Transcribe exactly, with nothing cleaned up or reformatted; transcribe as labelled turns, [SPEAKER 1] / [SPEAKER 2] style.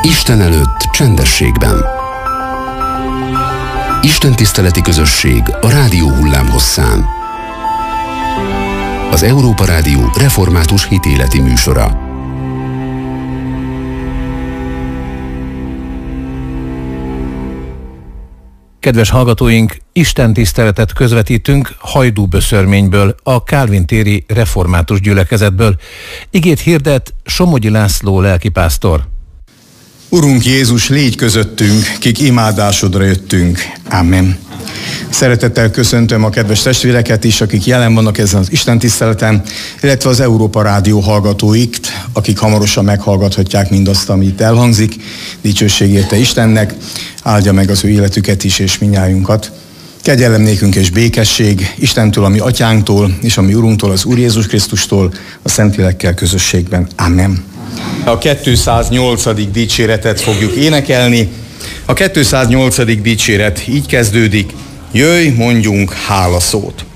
[SPEAKER 1] Isten előtt csendességben. Isten tiszteleti közösség a rádió hullámhosszán. Az Európa Rádió református hitéleti műsora.
[SPEAKER 2] Kedves hallgatóink, Isten tiszteletet közvetítünk Hajdúböszörményből, a Kálvin téri református gyülekezetből. Igét hirdet Somogyi László lelkipásztor.
[SPEAKER 3] Urunk Jézus, légy közöttünk, kik imádásodra jöttünk. Amen. Szeretettel köszöntöm a kedves testvéreket is, akik jelen vannak ezen az Isten tiszteleten, illetve az Európa Rádió hallgatóikt, akik hamarosan meghallgathatják mindazt, ami itt elhangzik. Dicsőség érte Istennek, áldja meg az ő életüket is és mindnyájunkat. Kegyelem nékünk és békesség Istentől, ami Atyánktól, és ami Urunktól, az Úr Jézus Krisztustól, a Szentlélekkel közösségben. Amen. A kétszáznyolcadik dicséretet fogjuk énekelni. A kétszáznyolcadik dicséret így kezdődik: jöjj, mondjunk hálaszót.